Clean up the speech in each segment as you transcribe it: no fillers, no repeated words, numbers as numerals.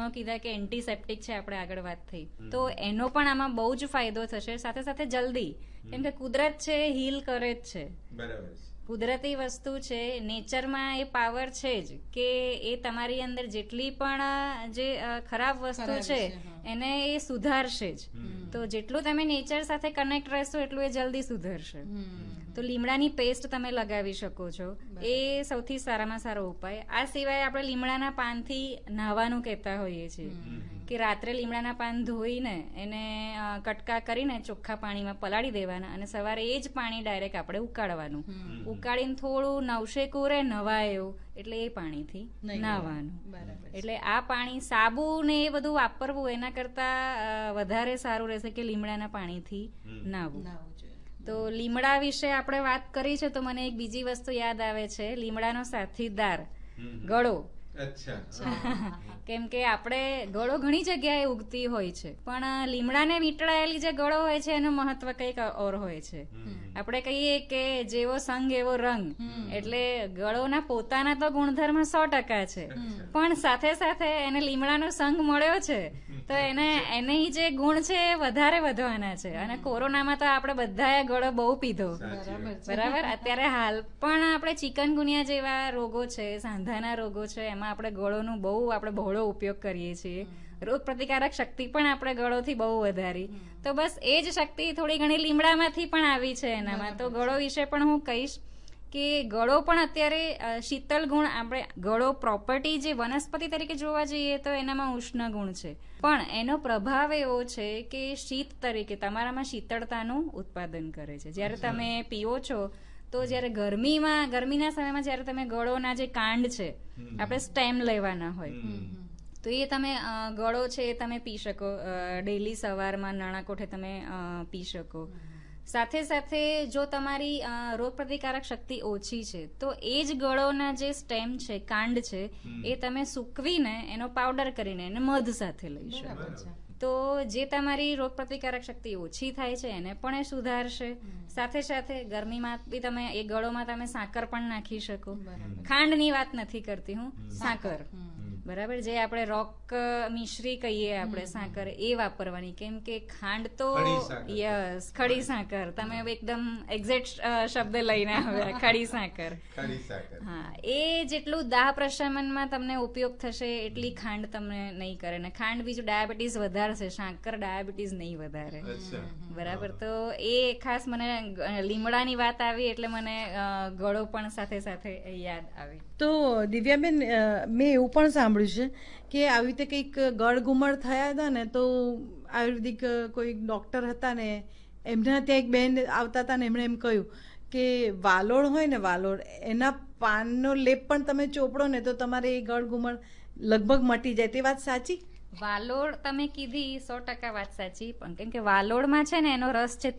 ગુણો કીધા કે એન્ટીસેપ્ટિક છે, આપણે આગળ વાત થઈ, તો એનો પણ આમાં બહુ જ ફાયદો થશે. સાથે સાથે જલ્દી, કેમ કે કુદરત છે હીલ કરે જ છે. બરાબર છે. કુદરતી વસ્તુ છે, નેચરમાં એ પાવર છે જ કે એ તમારી અંદર જેટલી પણ જે ખરાબ વસ્તુ છે એને એ સુધારશે જ. તો જેટલું તમે નેચર સાથે કનેક્ટ રહેશો એટલું એ જલ્દી સુધરશે. તો લીમડાની પેસ્ટ તમે લગાવી શકો છો, એ સૌથી સારામાં સારો ઉપાય. આ સિવાય આપણે લીમડાના પાનથી નાહવાનું કહેતા હોઈએ છીએ કે રાત્રે લીમડાના પાન ધોઈને એને કટકા કરીને ચોખ્ખા પાણીમાં પલાળી દેવાના અને સવારે એ જ પાણી ડાયરેક્ટ આપણે ઉકાળવાનું. ઉકાળીને થોડું નવશેકું રે નવાય એવું, એટલે એ પાણીથી નાહવાનું. એટલે આ પાણી સાબુ ને એ બધું વાપરવું એના કરતા વધારે સારું રહેશે કે લીમડાના પાણીથી નાહવું. તો લીમડા વિશે આપણે વાત કરી છે તો મને એક બીજી વસ્તુ યાદ આવે છે, લીમડાનો સાથીદાર ગળો. કેમ કે આપણે ગળો ઘણી જગ્યાએ ઉગતી હોય છે, પણ લીમડાને વીંટળાયેલી જે ગળો હોય છે એનું મહત્વ કંઈક ઓર હોય છે. આપણે કહીએ કે જેવો સંગ એવો રંગ, એટલે ગળોના પોતાના તો ગુણધર્મ 100% છે, પણ સાથે સાથે એને લીમડાનો સંગ મળ્યો છે તો એની જે ગુણ છે એ વધારે વધવાના છે. અને કોરોનામાં તો આપણે બધાએ ગળો બહુ પીધો, બરાબર. અત્યારે હાલ પણ આપણે ચિકનગુનિયા જેવા રોગો છે, સાંધાના રોગો છે, એમાં આપણે ગળોનું બહુ આપણે બહોળો ઉપયોગ કરીએ છીએ. રોગ પ્રતિકારક શક્તિ પણ આપણે ગળોથી બહુ વધારી. તો બસ એ જ શક્તિ થોડી ઘણી લીમડામાંથી પણ આવી છે એનામાં. તો ગળો વિશે પણ હું કહીશ કે ગળો પણ અત્યારે શીતળ ગુણ, આપણે ગળો પ્રોપર્ટી જે વનસ્પતિ તરીકે જોવા જઈએ તો એનામાં ઉષ્ણ ગુણ છે, પણ એનો પ્રભાવ એવો છે કે શીત તરીકે તમારામાં શીતળતાનું ઉત્પાદન કરે છે. જ્યારે તમે પીઓ છો તો જ્યારે ગરમીના સમયમાં જ્યારે તમે ગળોના જે કાંડ છે, આપણે સ્ટેમ લેવાના હોય, તો એ તમે ગળો છે એ તમે પી શકો. ડેલી સવારમાં નાણાકોઠે તમે પી શકો. સાથે સાથે જો તમારી રોગ પ્રતિકારક શક્તિ ઓછી છે તો એ જ ગળોના જે સ્ટેમ છે, કાંડ છે, એ તમે સૂકવીને એનો પાવડર કરીને એને મધ સાથે લઈ શકો. તો જે તમારી રોગ પ્રતિકારક શક્તિ ઓછી થાય છે એને પણ એ સુધારશે. સાથે સાથે ગરમીમાં બી તમે એ ગળોમાં તમે સાકર પણ નાખી શકો. ખાંડની વાત નથી કરતી હું, સાકર, બરાબર, જે આપણે રોક મિશ્રી કહીએ આપણે, સાકર એ વાપરવાની. કેમ કે ખાંડ તો યસ, ખડી સાકર, તમે એકદમ એક્ઝેક્ટ શબ્દ લઈને આવ્યા, ખડી સાકર. હા, એ જેટલું દાહ પ્રશમનમાં તમને ઉપયોગ થશે એટલી ખાંડ તમને નહીં કરે. ને ખાંડ બીજું ડાયાબિટીસ વધારશે, સાકર ડાયાબિટીસ નહીં વધારે, બરાબર. તો એ ખાસ મને લીમડાની વાત આવી એટલે મને ગળો પણ સાથે સાથે યાદ આવી. તો દિવ્યાબેન, મેં એવું પણ સાંભળ્યું છે કે આવી રીતે કંઈક ગળઘુમડ થયા હતા ને, તો આયુર્વેદિક કોઈ ડૉક્ટર હતા ને, એમના ત્યાં એક બેન આવતા હતા ને, એમણે એમ કહ્યું કે વાલોળ હોય ને, વાલોળ, એના પાનનો લેપ પણ તમે ચોપડો ને તો તમારે એ ગળઘુમડ લગભગ મટી જાય. તે વાત સાચી? વાલોળ તમે કીધી 100% વાત સાચી, પણ કેમ કે વાલોળમાં છે ને એનો રસ છે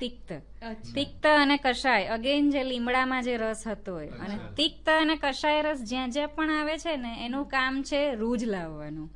તિક્ત અને કષાય. અગેન જે લીમડામાં જે રસ હતો અને તિક્ત અને કષાય રસ જ્યાં જ્યાં પણ આવે છે ને એનું કામ છે રૂજ લાવવાનું.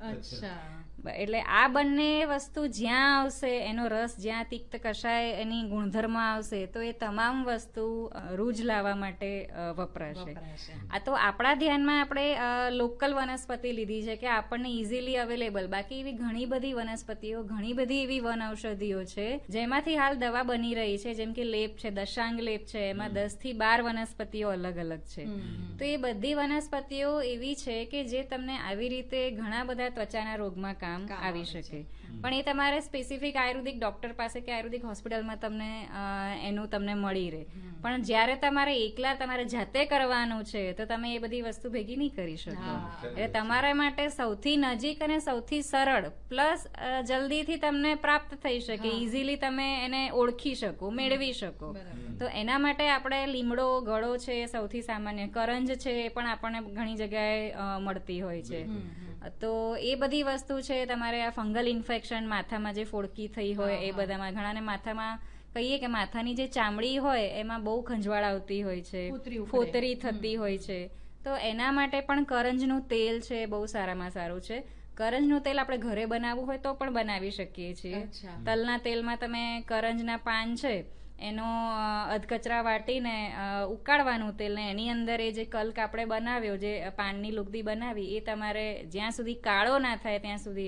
એટલે આ બંને વસ્તુ જ્યાં આવશે, એનો રસ જ્યાં તિક્ત કષાય એની ગુણધર્મ આવશે, તો એ તમામ વસ્તુ રૂજ લાવવા માટે વપરાશે. આ તો આપણા ધ્યાનમાં આપણે લોકલ વનસ્પતિ લીધી છે કે આપણને ઇઝીલી અવેલેબલ. બાકી એવી ઘણી બધી વનસ્પતિઓ, ઘણી બધી એવી વન ઔષધિઓ છે જેમાંથી હાલ દવા બની રહી છે. જેમ કે લેપ છે, દશાંગ લેપ છે, એમાં 10 થી 12 વનસ્પતિઓ અલગ અલગ છે. તો એ બધી વનસ્પતિઓ એવી છે કે જે તમને આવી રીતે ઘણા બધા ત્વચાના રોગમાં કામ આવી શકે. પણ એ તમારે સ્પેસિફિક આયુર્વેદિક ડોક્ટર પાસે કે આયુર્વેદિક હોસ્પિટલમાં તમને મળી રહે. પણ જ્યારે તમારે એકલા તમારે જાતે કરવાનું છે તો તમે એ બધી વસ્તુ ભેગી નહીં કરી શકો. એટલે તમારા માટે સૌથી નજીક અને સૌથી સરળ પ્લસ જલ્દીથી તમને પ્રાપ્ત થઈ શકે, ઇઝીલી તમે એને ઓળખી શકો, મેળવી શકો. તો એના માટે આપણે લીમડો, ગળો છે સૌથી સામાન્ય. કરંજ છે એ પણ આપણને ઘણી જગ્યાએ મળતી હોય છે. તો એ બધી વસ્તુ છે. તમારે આ ફંગલ ઇન્ફેક્શન, માથામાં જે ફોડકી થઈ હોય એ બધામાં, ઘણાને માથામાં કહીએ કે માથાની જે ચામડી હોય એમાં બહુ ખંજવાળ આવતી હોય છે, ફોતરી થતી હોય છે, તો એના માટે પણ કરંજનું તેલ છે બહુ સારામાં સારું છે. કરંજનું તેલ આપણે ઘરે બનાવવું હોય તો પણ બનાવી શકીએ છીએ. તલના તેલમાં તમે કરંજના પાન છે એનો અધકચરા વાટીને ઉકાળવાનું તેલ, ને એની અંદર એ જે કલ્ક આપણે બનાવ્યો, જે પાનની લુગદી બનાવી, એ તમારે જ્યાં સુધી કાળો ના થાય ત્યાં સુધી